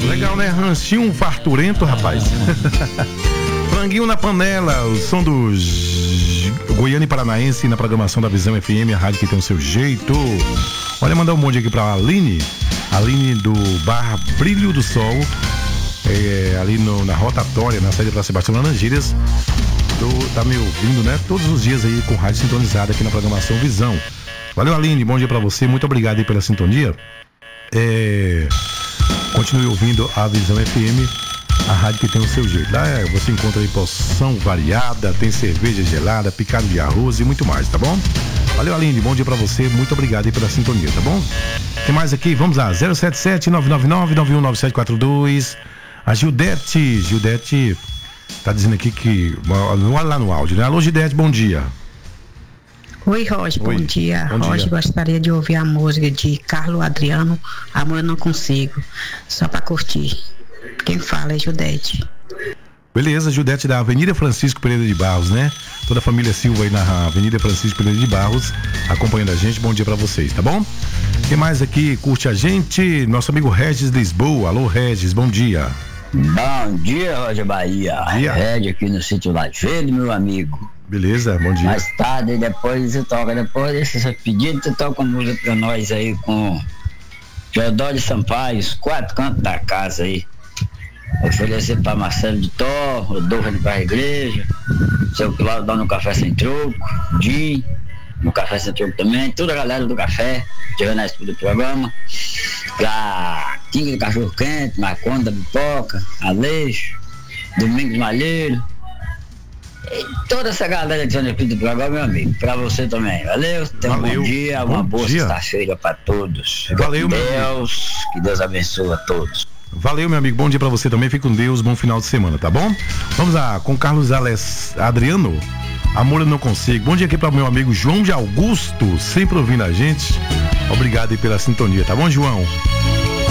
Legal, né? Ranchinho farturento, rapaz. Franguinho na panela, o som dos Goiânia e Paranaense na programação da Visão FM, a rádio que tem o seu jeito. Olha, mandar um monte aqui pra Aline do Bar Brilho do Sol, ali na rotatória, na saída pra Sebastião Laranjeiras. Tá me ouvindo, né? Todos os dias aí com rádio sintonizada aqui na programação Visão. Valeu, Aline, bom dia pra você, muito obrigado aí pela sintonia. Continue ouvindo a Visão FM, a rádio que tem o seu jeito. Lá você encontra aí porção variada, tem cerveja gelada, picado de arroz e muito mais, tá bom? Valeu, Aline, bom dia pra você, muito obrigado aí pela sintonia, tá bom? Tem mais aqui, vamos lá, 077-999-919742. A Gildete tá dizendo aqui que, olha lá no áudio, né? Alô, Gildete, bom dia. Oi, Roger, bom dia. Roger, gostaria de ouvir a música de Carlos Adriano, Amor Eu Não Consigo, só pra curtir. Quem fala é Judete. Beleza, Judete da Avenida Francisco Pereira de Barros, né? Toda a família Silva aí na Avenida Francisco Pereira de Barros, acompanhando a gente, bom dia pra vocês, tá bom? Quem mais aqui curte a gente? Nosso amigo Regis Lisboa. Alô, Regis, bom dia. Bom dia, Roger Bahia. Regis aqui no sítio Lajeiro, meu amigo. Beleza, bom dia. Mais tarde, depois desse seu pedido, você toca uma música pra nós aí com Teodoro Sampaio, os 4 cantos da casa aí. Oferecer pra Marcelo de Tó, Rodolfo de Barra Igreja, seu Cláudio no Café Sem Troco, Jim, no Café Sem Troco também, toda a galera do café, tirando a do programa, a Tinga do Cachorro Quente, Maconda, Pipoca, Aleixo, Domingos Malheiro. E toda essa galera que está aqui do programa, meu amigo, pra você também, valeu? Tenha um bom dia, uma boa sexta-feira pra todos. Valeu, meu Deus, que Deus abençoe a todos. Valeu, meu amigo, bom dia pra você também, fique com Deus, bom final de semana, tá bom? Vamos lá, com Carlos Adriano, Amor Eu Não Consigo. Bom dia aqui para meu amigo João de Augusto, sempre ouvindo a gente. Obrigado aí pela sintonia, tá bom, João?